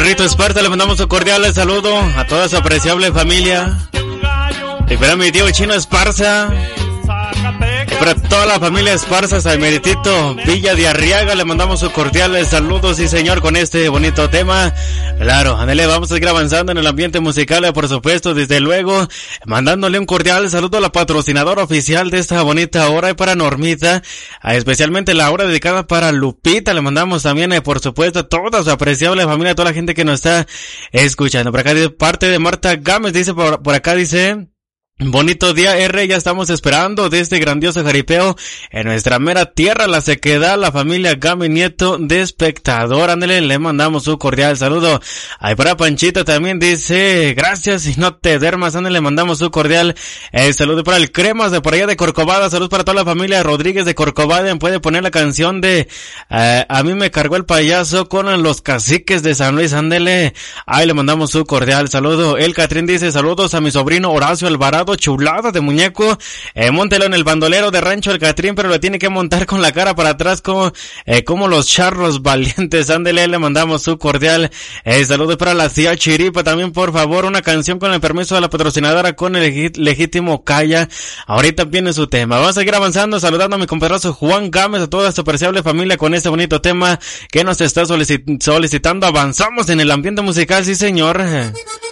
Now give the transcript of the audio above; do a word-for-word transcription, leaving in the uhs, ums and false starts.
el Rito Esparta le mandamos un cordial saludo a toda su apreciable familia. Y para mi tío Chino Esparza. Y para toda la familia Esparzas, al meritito Villa de Arriaga, le mandamos un cordial saludo, sí señor, con este bonito tema. Claro, ándale, vamos a seguir avanzando en el ambiente musical, por supuesto, desde luego, mandándole un cordial saludo a la patrocinadora oficial de esta bonita hora, y para Normita, especialmente la hora dedicada para Lupita, le mandamos también, por supuesto, a toda su apreciable familia, a toda la gente que nos está escuchando. Por acá, de parte de Marta Gámez, dice, por, por acá dice... Bonito día, R, ya estamos esperando de este grandioso jaripeo en nuestra mera tierra, la sequedad, la familia Gami Nieto de espectador. Ándale, le mandamos un cordial saludo. Ahí para Panchita también dice, gracias y no te duermas. Ándale, le mandamos un cordial eh, saludo para el Cremas de por allá de Corcovada. Saludos para toda la familia Rodríguez de Corcovada. Puede poner la canción de eh, A mí me cargó el payaso con los caciques de San Luis. Ándale, ahí le mandamos un cordial saludo. El Catrín dice, saludos a mi sobrino Horacio Alvarado, chulada de muñeco, eh, móntelo en el bandolero de Rancho El Catrín, pero lo tiene que montar con la cara para atrás como, eh, como los charros valientes. Ándele, le mandamos su cordial eh, saludo para la tía Chiripa también, por favor, una canción con el permiso de la patrocinadora con el legit- legítimo Calla. Ahorita viene su tema. Vamos a seguir avanzando, saludando a mi compadrazo Juan Gámez, a toda su apreciable familia con este bonito tema que nos está solicit- solicitando. Avanzamos en el ambiente musical, sí señor.